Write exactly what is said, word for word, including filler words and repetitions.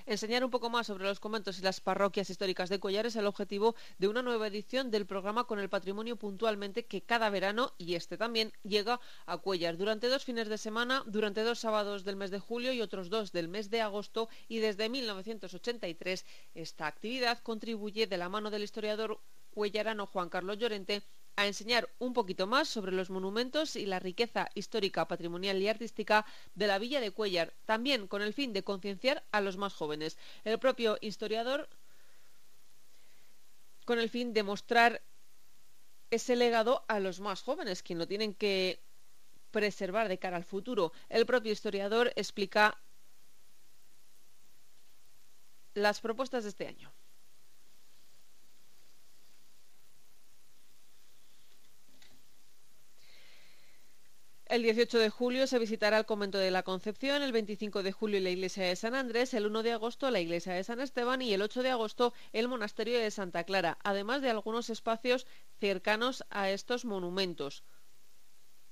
Enseñar un poco más sobre los conventos y las parroquias históricas de Cuéllar es el objetivo de una nueva edición del programa Con el Patrimonio Puntualmente, que cada verano, y este también, llega a Cuéllar durante dos fines de semana, durante dos sábados del mes de julio y otros dos del mes de agosto, y desde mil novecientos ochenta y tres esta actividad contribuye, de la mano del historiador cuellarano Juan Carlos Llorente, a enseñar un poquito más sobre los monumentos y la riqueza histórica, patrimonial y artística de la villa de Cuéllar, también con el fin de concienciar a los más jóvenes. El propio historiador, con el fin de mostrar ese legado a los más jóvenes, quien lo tienen que preservar de cara al futuro. El propio historiador explica las propuestas de este año. El dieciocho de julio se visitará el convento de la Concepción, el veinticinco de julio la iglesia de San Andrés, el uno de agosto la iglesia de San Esteban y el ocho de agosto el monasterio de Santa Clara, además de algunos espacios cercanos a estos monumentos.